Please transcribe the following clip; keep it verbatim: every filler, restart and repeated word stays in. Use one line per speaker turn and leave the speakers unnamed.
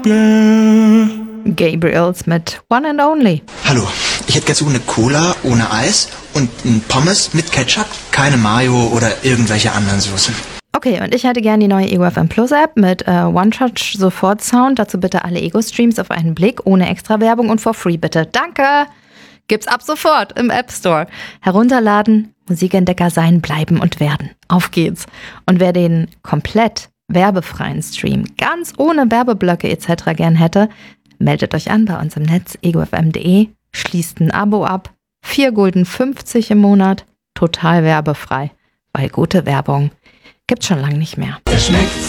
yeah.
Gabriels mit One and Only.
Hallo, ich hätte gerne so eine Cola ohne Eis und ein Pommes mit Ketchup, keine Mayo oder irgendwelche anderen Soßen.
Okay, und ich hätte gern die neue Ego F M Plus App mit äh, One-Touch Sofort Sound. Dazu bitte alle Ego-Streams auf einen Blick, ohne extra Werbung und for free bitte. Danke! Gibt's ab sofort im App Store. Herunterladen, Musikentdecker sein, bleiben und werden. Auf geht's. Und wer den komplett werbefreien Stream ganz ohne Werbeblöcke et cetera gern hätte, meldet euch an bei uns im Netz ego f m punkt de, schließt ein Abo ab, vier Gulden fünfzig im Monat, total werbefrei. Weil gute Werbung gibt's schon lange nicht mehr.
Es schmeckt